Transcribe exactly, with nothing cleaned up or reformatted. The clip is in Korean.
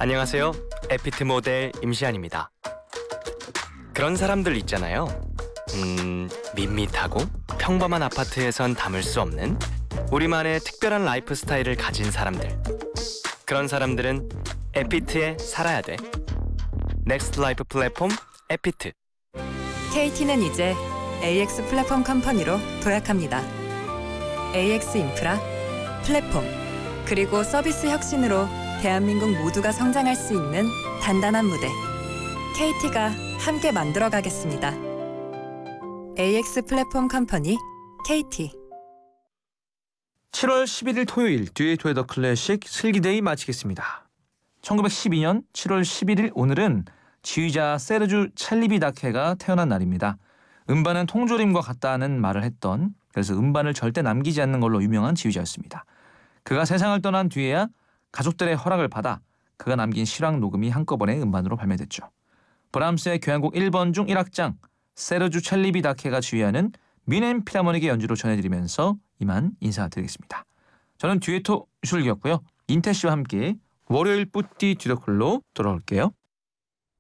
안녕하세요. 에피트 모델 임시안입니다. 그런 사람들 있잖아요. 음, 밋밋하고 평범한 아파트에선 담을 수 없는 우리만의 특별한 라이프 스타일을 가진 사람들. 그런 사람들은 에피트에 살아야 돼. 넥스트 라이프 플랫폼 에피트. 케이티는 이제 에이엑스 플랫폼 컴퍼니로 도약합니다. 에이엑스 인프라, 플랫폼, 그리고 서비스 혁신으로 대한민국 모두가 성장할 수 있는 단단한 무대. 케이티가 함께 만들어 가겠습니다. 에이엑스 플랫폼 컴퍼니 케이티. 칠월 십일일 토요일 듀엣 더 클래식 슬기데이 마치겠습니다. 천구백십이 년 칠월 십일일 오늘은 지휘자 세르주 찰리비다케가 태어난 날입니다. 음반은 통조림과 같다는 말을 했던, 그래서 음반을 절대 남기지 않는 걸로 유명한 지휘자였습니다. 그가 세상을 떠난 뒤에야 가족들의 허락을 받아 그가 남긴 실황 녹음이 한꺼번에 음반으로 발매됐죠. 브람스의 교향곡 일 번 중 일 악장 세르주 찰리비다케가 지휘하는 뮌헨 필하모닉의 연주로 전해드리면서 이만 인사드리겠습니다. 저는 듀에토 슐기였고요. 인태 씨와 함께 월요일 뿌띠 듀더클로 돌아올게요.